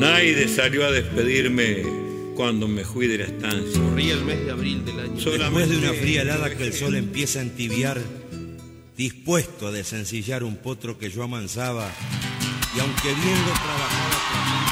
Naide salió a despedirme cuando me fui de la estancia. Corría el mes de abril del año. Después de una fría helada que el sol empieza a entibiar, dispuesto a desencillar un potro que yo amansaba, y aunque bien lo trabajaba